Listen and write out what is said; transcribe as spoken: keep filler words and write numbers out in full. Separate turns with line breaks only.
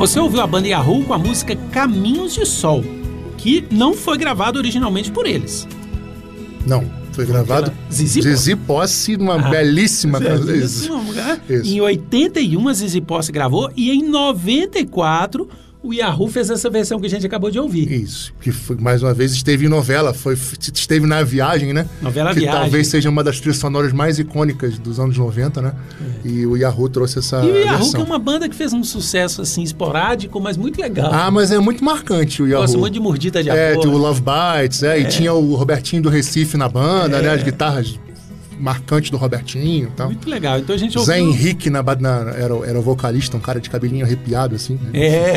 Você ouviu a banda Yahoo com a música Caminhos de Sol, que não foi gravado originalmente por eles.
Não, foi gravado
Zizi,
Zizi Posse, uma ah, belíssima canção.
Em oitenta e um a Zizi Posse gravou e em noventa e quatro o Yahoo fez essa versão que a gente acabou de ouvir.
Isso, que foi, mais uma vez esteve em novela, foi, esteve na Viagem, né?
Novela
que
Viagem. Que
talvez seja uma das trilhas sonoras mais icônicas dos anos noventa, né? É. E o Yahoo trouxe essa
E o Yahoo
versão.
Que é uma banda que fez um sucesso assim esporádico, mas muito legal.
Ah, mas é muito marcante o Yahoo.
Gosto muito de Mordida de Amor.
É, tem o Love Bites, é, é. E tinha o Robertinho do Recife na banda, é. né? As guitarras marcantes do Robertinho e tal.
Muito legal. Então a gente ouviu...
Zé Henrique na, na, era, era o vocalista, um cara de cabelinho arrepiado, assim. Né?
É.